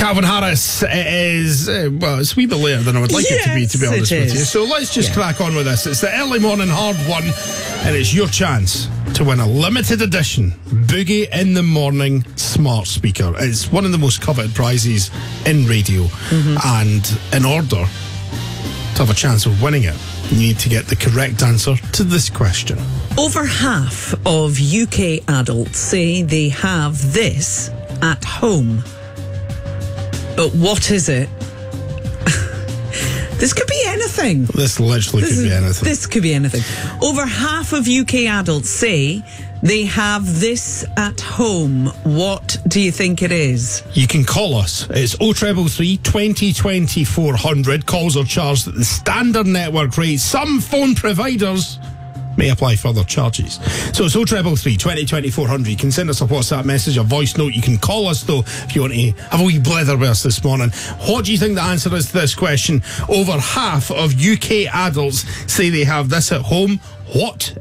Calvin Harris is, it's a wee bit later than I would like it to be honest with you. So let's just crack on with this. It's the early morning hard one, and it's your chance to win a limited edition Boogie in the Morning smart speaker. It's one of the most coveted prizes in radio, and in order to have a chance of winning it, you need to get the correct answer to this question. Over half of UK adults say they have this at home. But what is it? This could be anything. This literally could be anything. This could be anything. Over half of UK adults say they have this at home. What do you think it is? You can call us. It's 0333 2020 400. Calls are charged at the standard network rate. Some phone providers may apply further charges. So it's 0333 2020 400. You can send us a WhatsApp message, a voice note. You can call us, though, if you want to have a wee blether with us this morning. What do you think the answer is to this question? Over half of UK adults say they have this at home. What